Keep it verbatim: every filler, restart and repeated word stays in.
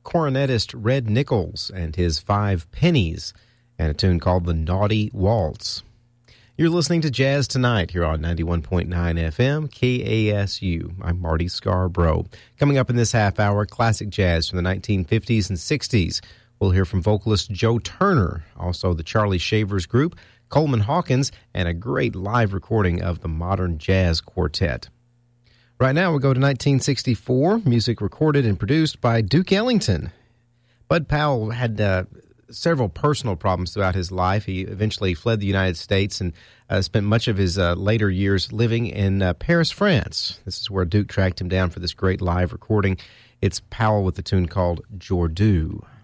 cornetist Red Nichols and his Five Pennies, and a tune called The Naughty Waltz. You're listening to Jazz Tonight here on ninety-one point nine F M, K A S U. I'm Marty Scarborough. Coming up in this half hour, classic jazz from the nineteen fifties and sixties. We'll hear from vocalist Joe Turner, also the Charlie Shavers Group, Coleman Hawkins, and a great live recording of the Modern Jazz Quartet. Right now, we'll go to nineteen sixty-four, music recorded and produced by Duke Ellington. Bud Powell had uh, several personal problems throughout his life. He eventually fled the United States and uh, spent much of his uh, later years living in uh, Paris, France. This is where Duke tracked him down for this great live recording. It's Powell with the tune called Jordu.